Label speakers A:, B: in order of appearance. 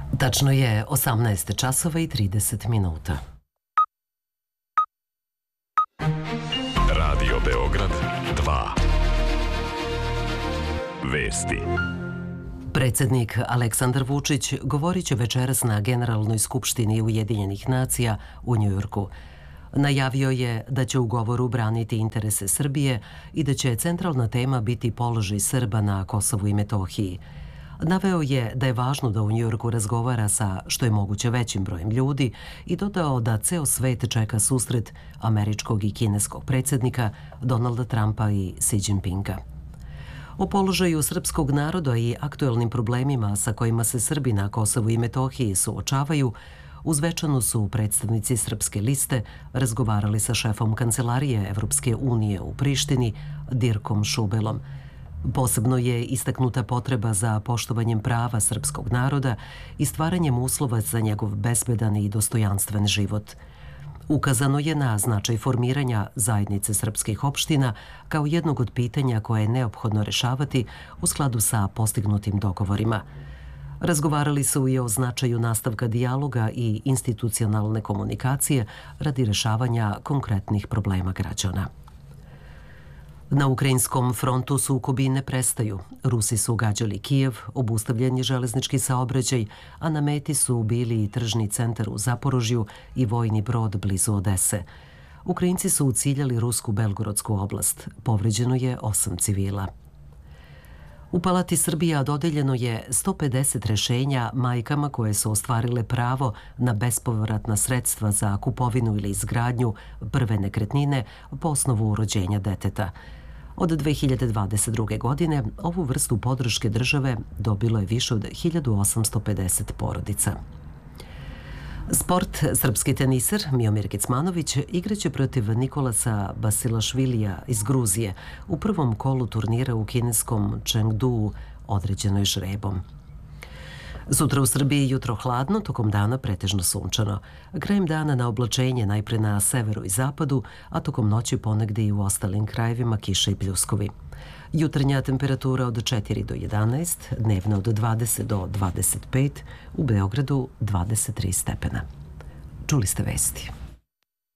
A: Tačno je 18 časova i 30 minuta.
B: Radio Beograd 2. Vesti.
A: Predsjednik Aleksandar Vučić govorit će večeras na Generalnoj skupštini Ujedinjenih nacija u Njujorku. Najavio je da će u govoru braniti interese Srbije i da će centralna tema biti položaj Srba na Kosovu i Metohiji. Naveo je da je važno da u Njujorku razgovara sa što je moguće većim brojem ljudi i dodao da ceo svet čeka susret američkog i kineskog predsjednika Donalda Trumpa i Xi Jinpinga. O položaju srpskog naroda i aktuelnim problemima sa kojima se Srbi na Kosovu i Metohiji suočavaju, uz večanu su predstavnici Srpske liste razgovarali sa šefom Kancelarije Evropske unije u Prištini, Dirkom Šubelom. Posebno je istaknuta potreba za poštovanjem prava srpskog naroda i stvaranjem uslova za njegov bezbedan i dostojanstven život. Ukazano je na značaj formiranja zajednice srpskih opština kao jednog od pitanja koje je neophodno rešavati u skladu sa postignutim dogovorima. Razgovarali su i o značaju nastavka dijaloga i institucionalne komunikacije radi rešavanja konkretnih problema građana. Na ukrajinskom frontu sukobi ne prestaju. Rusi su gađali Kijev, obustavljen je železnički saobraćaj, a na meti su bili i tržni centar u Zaporožju i vojni brod blizu Odese. Ukrajinci su uciljali rusku Belgorodsku oblast. Povređeno je 8 civila. U Palati Srbija dodeljeno je 150 rešenja majkama koje su ostvarile pravo na bespovratna sredstva za kupovinu ili izgradnju prve nekretnine po osnovu rođenja deteta. Od 2022. godine ovu vrstu podrške države dobilo je više od 1850 porodica. Sport. Srpski teniser Miomir Kecmanović igraće protiv Nikolasa Basilašvilija iz Gruzije u prvom kolu turnira u kineskom Chengduu, određeno je žrebom. Sutra u Srbiji jutro hladno, tokom dana pretežno sunčano. Krajem dana na oblačenje najpre na severu i zapadu, a tokom noći ponegde i u ostalim krajevima kiša i pljuskovi. Jutarnja temperatura od 4 do 11, dnevna od 20 do 25, u Beogradu 23 stepena. Čuli ste vesti.